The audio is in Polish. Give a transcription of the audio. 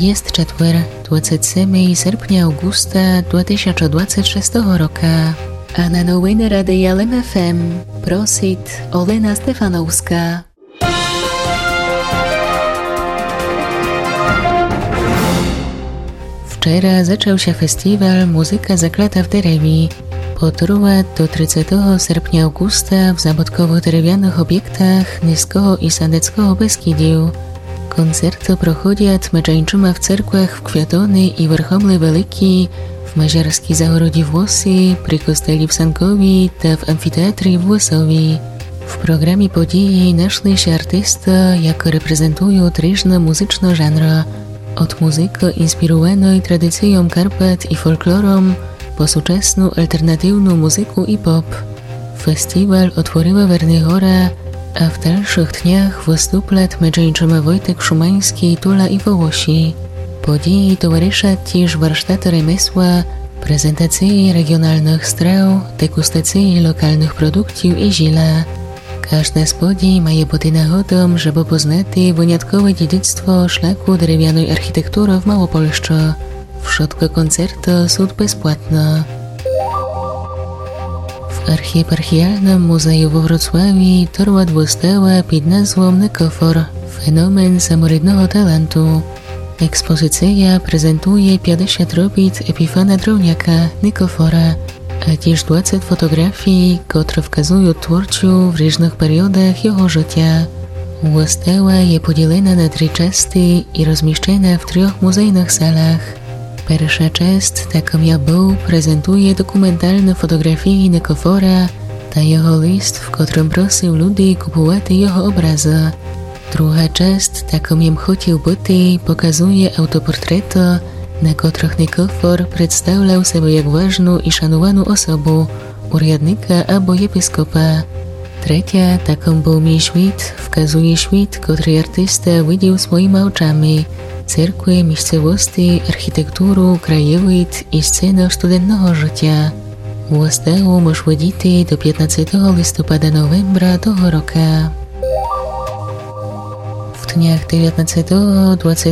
Jest четвер, 27 серпня августа 2026 року. А на новини Радія ЛМФМ просить Олена Стефановська. Wczoraj zaczął się festiwal Muzyka zaklata w Derewi. Potrwa do 30 sierpnia augusta w zabudkowo-drewnianych obiektach Niskiego i Sandeckiego Beskidziu. Koncerty prochodzą meczeńczyma w cerkwach w Kwiatony i Werchomle Wielki, w Mazierskiej Zagorodzie Włosy, przy kosteli w Sankowi i w amfiteatrze w Łosowi. W programie podії našli się artyści, jako reprezentują różne muzyczne żanry, od muzyki inspirowanej tradycją Karpat i folklorem, po współczesną alternatywną muzykę i pop. Festiwal otworzyła Wernihora, a w dalszych dniach wystąpić meczeńczyma Wojtek Szumański, Tula i Wołosi. Podії towarzysza też warsztaty remesła, prezentacje regionalnych straw, degustacje lokalnych produktów i żila. Każda z podій ma bути нагодом, żeby poznać wyjątkowe dziedzictwo szlaku drewnianej architektury w Małopolsce. Wszystkie koncerty są bezpłatne. W Archieparchialnym Muzeum we Wrocławiu trwa wystawa pod nazwą Nykofor – fenomen samorydnego talentu. Ekspozycja prezentuje 50 robót Epifana Drowniaka Nykofora, a też 20 fotografii, które wskazują twórczu w różnych periodach jego życia. Wystawa jest podzielona na 3 części i rozmieszczona w 3 muzejnych salach. Pierwsza część, taką ja był, prezentuje dokumentalne fotografie Nykofora, ta jego list, w którym prosił ludzi kupować jego obrazy. Druga część, taką jem chciał być, pokazuje autoportrety, na których Nykofor przedstawiał sobie jak ważną i szanowaną osobę, urzędnika albo episkopa. Trzecia, taką był mi świat, wskazuje świat, który artysta widział swoimi oczami, cerkwie, miejscowości, architekturę, krajowid i scenę studentnego życia. Wystawę można widzieć do 15 listopada-novembra tego roku. W dniach 19-20